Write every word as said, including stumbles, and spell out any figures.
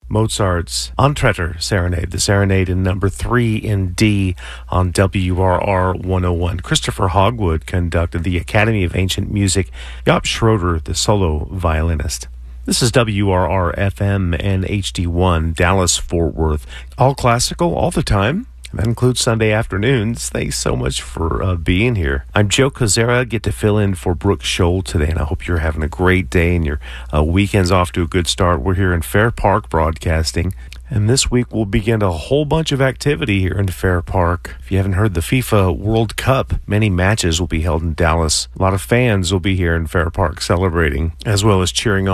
Mozart's Antretter Serenade, the serenade in number three in D on W R R one oh one. Christopher Hogwood conducted the Academy of Ancient Music. Jaap Schroeder, the solo violinist. This is W R R F M and H D one, Dallas, Fort Worth. All classical, all the time. That includes Sunday afternoons. Thanks so much for uh, being here. I'm Joe Kozera. Get to fill in for Brooke Scholl today, and I hope you're having a great day and your uh, weekend's off to a good start. We're here in Fair Park Broadcasting, and this week we'll begin a whole bunch of activity here in Fair Park. If you haven't heard, the FIFA World Cup, many matches will be held in Dallas. A lot of fans will be here in Fair Park celebrating, as well as cheering on